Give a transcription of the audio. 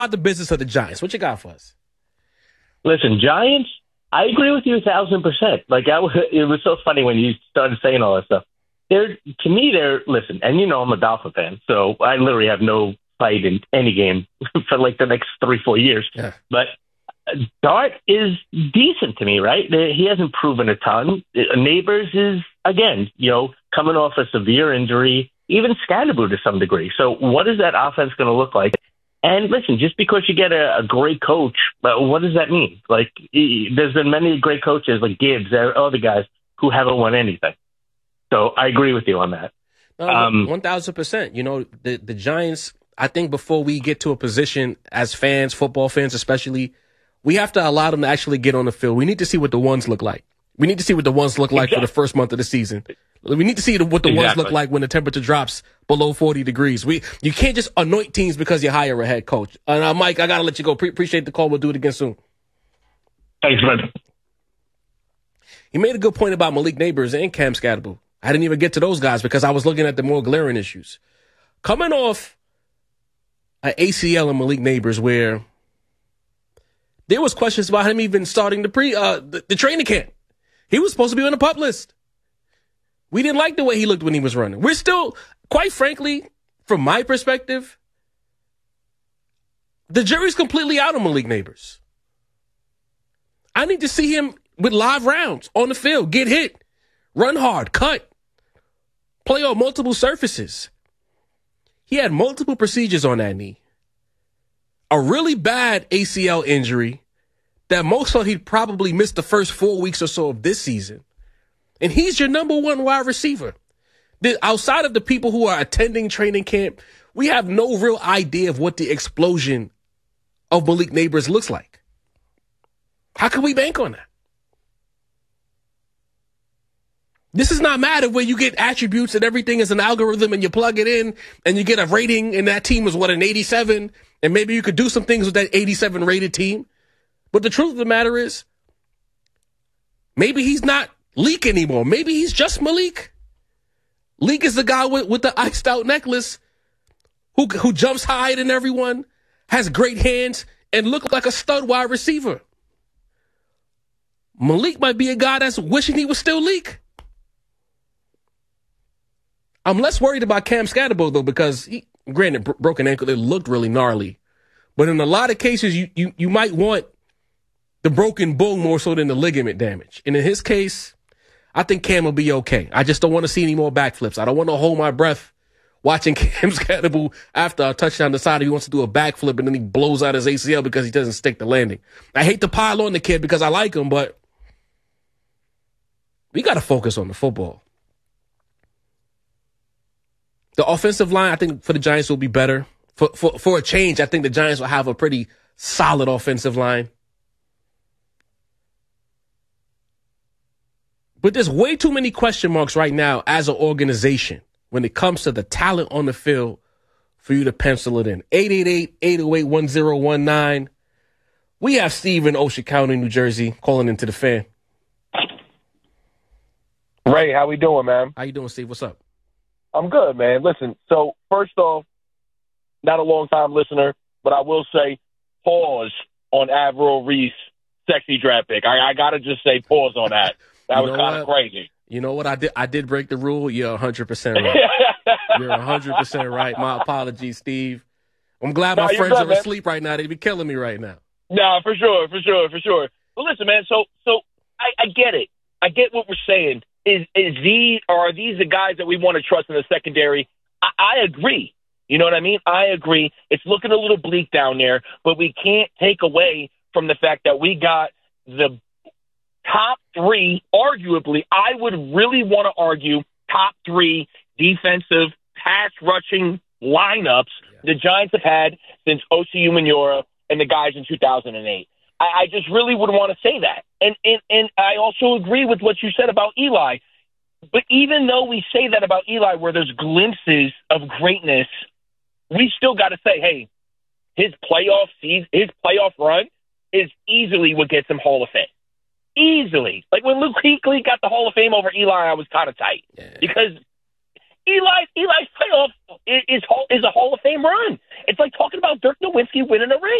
the business of the Giants. What you got for us? Listen, Giants, I agree with you 1,000%. Like, it was so funny when you started saying all that stuff. To me, listen, and you know I'm a Dolphin fan, so I literally have no fight in any game for like the next 3-4 years. Yeah. But Dart is decent to me, right? He hasn't proven a ton. Neighbors is, again, coming off a severe injury, even Scatterboo to some degree. So what is that offense going to look like? And listen, just because you get a great coach, what does that mean? Like, there's been many great coaches like Gibbs, there are other guys who haven't won anything. So I agree with you on that. 1,000%. The Giants, I think before we get to a position as fans, football fans especially, we have to allow them to actually get on the field. We need to see what the ones look like. We need to see what the ones look like for the first month of the season. We need to see what the ones look like when the temperature drops below 40 degrees. You can't just anoint teams because you hire a head coach. And Mike, I got to let you go. Appreciate the call. We'll do it again soon. Thanks, man. You made a good point about Malik Neighbors and Cam Scatterboo. I didn't even get to those guys because I was looking at the more glaring issues. Coming off an ACL and Malik Neighbors where there was questions about him even starting the training camp. He was supposed to be on the PUP list. We didn't like the way he looked when he was running. We're still, quite frankly, from my perspective, the jury's completely out on Malik Neighbors. I need to see him with live rounds on the field, get hit, run hard, cut, play on multiple surfaces. He had multiple procedures on that knee. A really bad ACL injury that most thought he'd probably miss the first 4 weeks or so of this season. And he's your number one wide receiver. Outside of the people who are attending training camp, we have no real idea of what the explosion of Malik Neighbors looks like. How can we bank on that? This is not Madden where you get attributes and everything is an algorithm and you plug it in and you get a rating and that team is an 87 and maybe you could do some things with that 87 rated team. But the truth of the matter is maybe he's not Leak anymore. Maybe he's just Malik. Leak is the guy with the iced out necklace who jumps higher than everyone, has great hands, and looks like a stud wide receiver. Malik might be a guy that's wishing he was still Leak. I'm less worried about Cam Scatterboo, though, because granted, broken ankle, it looked really gnarly. But in a lot of cases, you might want the broken bone more so than the ligament damage. And in his case, I think Cam will be okay. I just don't want to see any more backflips. I don't want to hold my breath watching Cam Scatterboo after a touchdown decide he wants to do a backflip and then he blows out his ACL because he doesn't stick the landing. I hate to pile on the kid because I like him, but we got to focus on the football. The offensive line, I think, for the Giants will be better. For a change, I think the Giants will have a pretty solid offensive line. But there's way too many question marks right now as an organization when it comes to the talent on the field for you to pencil it in. 888-808-1019. We have Steve in Ocean County, New Jersey, calling into the Fan. Ray, how we doing, man? How you doing, Steve? What's up? I'm good, man. Listen, so first off, not a long-time listener, but I will say pause on Avril Reese sexy draft pick. I got to just say pause on that. That was kind of crazy. You know what? I did break the rule. You're 100% right. You're 100% right. My apologies, Steve. I'm glad my friends are asleep right now. They'd be killing me right now. No, for sure. Well, listen, man, so I get it. I get what we're saying. Are these the guys that we want to trust in the secondary? I agree. You know what I mean? I agree. It's looking a little bleak down there, but we can't take away from the fact that we got the top three, arguably, I would really want to argue, top three defensive pass rushing lineups the Giants have had since Osi Umenyiora and the guys in 2008. I just really would want to say that. And I also agree with what you said about Eli. But even though we say that about Eli, where there's glimpses of greatness, we still got to say, hey, his playoff season, his playoff run is easily what gets him Hall of Fame. Easily. Like when Luke Kuechly got the Hall of Fame over Eli, I was kind of tight. Yeah. Because Eli's playoff is a Hall of Fame run. It's like talking about Dirk Nowitzki winning a ring.